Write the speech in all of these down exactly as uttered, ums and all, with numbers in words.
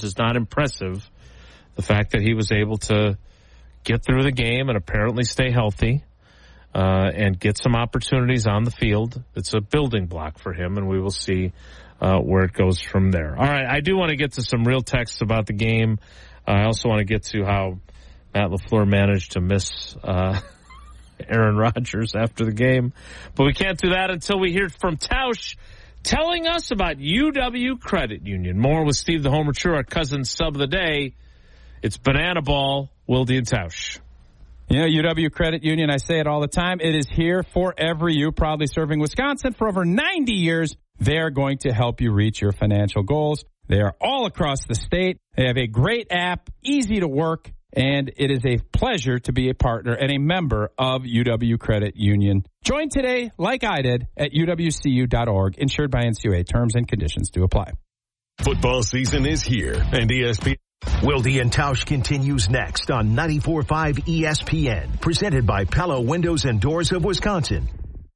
is not impressive. The fact that he was able to get through the game and apparently stay healthy uh, and get some opportunities on the field, it's a building block for him, and we will see uh, where it goes from there. All right, I do want to get to some real texts about the game. Uh, I also want to get to how Matt LaFleur managed to miss uh, Aaron Rodgers after the game. But we can't do that until we hear from Tausch telling us about U W Credit Union. More with Steve the Homer True, our cousin sub of the day. It's Banana Ball, Wilde and Tausch. You know, U W Credit Union, I say it all the time, it is here for every you, proudly serving Wisconsin for over ninety years. They're going to help you reach your financial goals. They are all across the state. They have a great app, easy to work, and it is a pleasure to be a partner and a member of U W Credit Union. Join today, like I did, at U W C U dot org, insured by N C U A. Terms and conditions do apply. Football season is here, and E S P N. Wilde and Tausch continues next on ninety-four point five E S P N, presented by Pella Windows and Doors of Wisconsin.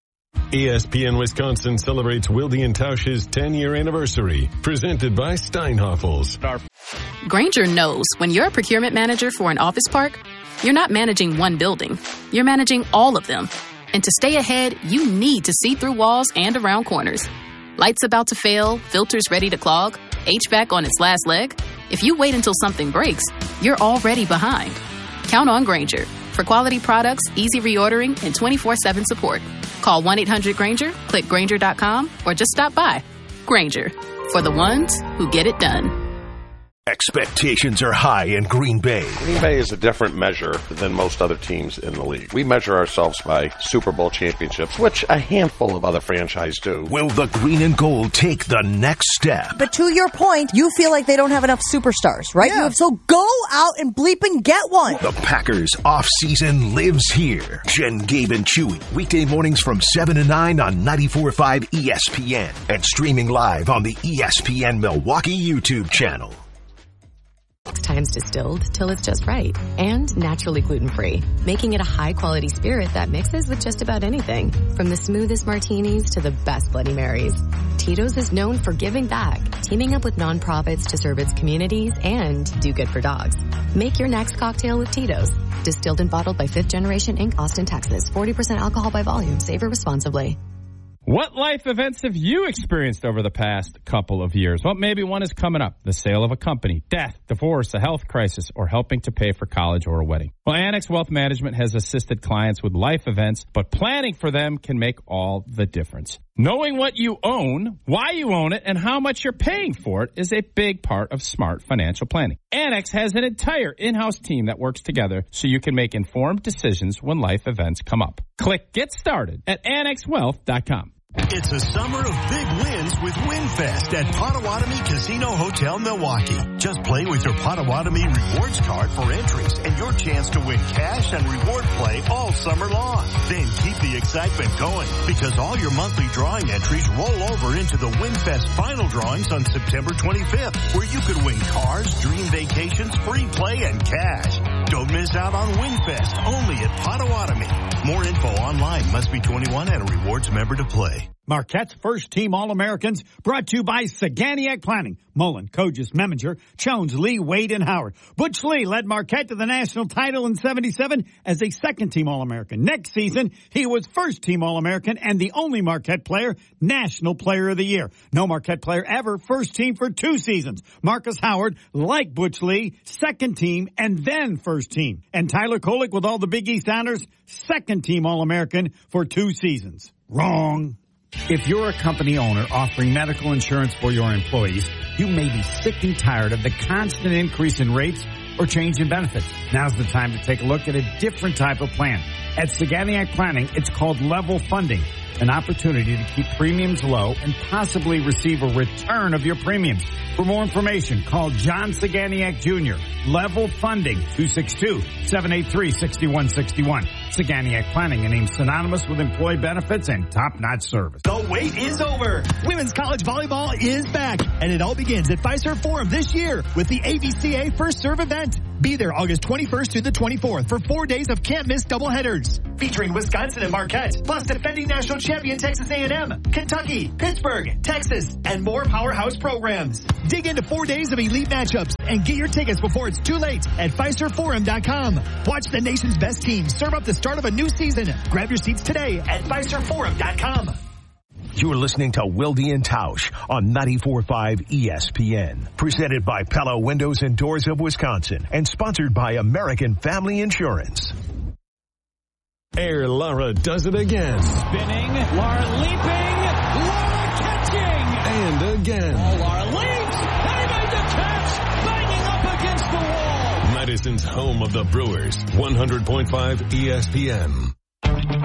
E S P N Wisconsin celebrates Wilde and Tausch's ten-year anniversary, presented by Steinhoffels. Grainger knows when you're a procurement manager for an office park, you're not managing one building. You're managing all of them. And to stay ahead, you need to see through walls and around corners. Lights about to fail, filters ready to clog, H V A C on its last leg. If you wait until something breaks, you're already behind. Count on Grainger for quality products, easy reordering, and twenty-four seven support. Call one eight hundred Grainger, click Grainger dot com, or just stop by. Grainger, for the ones who get it done. Expectations are high in Green Bay. Green Bay is a different measure than most other teams in the league. We measure ourselves by Super Bowl championships, which a handful of other franchises do. Will the green and gold take the next step? But to your point, you feel like they don't have enough superstars, right? Yeah. You, so go out and bleep and get one. The Packers off-season lives here. Jen, Gabe, and Chewy. Weekday mornings from seven to nine on ninety-four point five E S P N. And streaming live on the E S P N Milwaukee YouTube channel. Times distilled till it's just right, and naturally gluten-free, making it a high-quality spirit that mixes with just about anything, from the smoothest martinis to the best Bloody Marys. Tito's is known for giving back, teaming up with nonprofits to serve its communities and do good for dogs. Make your next cocktail with Tito's. Distilled and bottled by Fifth Generation Incorporated, Austin, Texas. forty percent alcohol by volume. Savor responsibly. What life events have you experienced over the past couple of years? Well, maybe one is coming up. The sale of a company, death, divorce, a health crisis, or helping to pay for college or a wedding. Well, Annex Wealth Management has assisted clients with life events, but planning for them can make all the difference. Knowing what you own, why you own it, and how much you're paying for it is a big part of smart financial planning. Annex has an entire in-house team that works together so you can make informed decisions when life events come up. Click Get Started at annex wealth dot com. It's a summer of big wins with WinFest at Potawatomi Casino Hotel, Milwaukee. Just play with your Potawatomi rewards card for entries and your chance to win cash and reward play all summer long. Then keep the excitement going because all your monthly drawing entries roll over into the WinFest final drawings on September twenty-fifth, where you could win cars, dream vacations, free play, and cash. Don't miss out on WinFest, only at Potawatomi. More info online. Must be twenty-one and a rewards member to play. Marquette's First Team All-Americans, brought to you by Saganiac Planning. Mullen, Kogis, Meminger, Jones, Lee, Wade, and Howard. Butch Lee led Marquette to the national title in seventy-seven as a second-team All-American. Next season, he was first-team All-American and the only Marquette player, National Player of the Year. No Marquette player ever first-team for two seasons. Marcus Howard, like Butch Lee, second-team and then first-team. And Tyler Kolek, with all the Big East honors, second-team All-American for two seasons. Wrong. If you're a company owner offering medical insurance for your employees, you may be sick and tired of the constant increase in rates or change in benefits. Now's the time to take a look at a different type of plan. At Saganiac Planning, it's called level funding, an opportunity to keep premiums low and possibly receive a return of your premiums. For more information, call John Saganiac Junior Level Funding, two six two, seven eight three, six one six one. Saganiac Planning, a name synonymous with employee benefits and top-notch service. The wait is over. Women's college volleyball is back, and it all begins at Fiserv Forum this year with the A V C A First Serve event. Be there August twenty-first through the twenty-fourth for four days of can't-miss doubleheaders. featuring Wisconsin and Marquette, plus defending national champion Texas A and M, Kentucky, Pittsburgh, Texas, and more powerhouse programs. Dig into four days of elite matchups and get your tickets before it's too late at Fiserv Forum dot com. Watch the nation's best teams serve up the start of a new season. Grab your seats today at Fiserv Forum dot com. You're listening to Wilde and Tausch on ninety-four point five E S P N. Presented by Pella Windows and Doors of Wisconsin and sponsored by American Family Insurance. Air Lara does it again. Spinning, Lara leaping, Lara catching. And again. Oh, Lara leaps, and he made the catch, banging up against the wall. Madison's home of the Brewers, one hundred point five E S P N.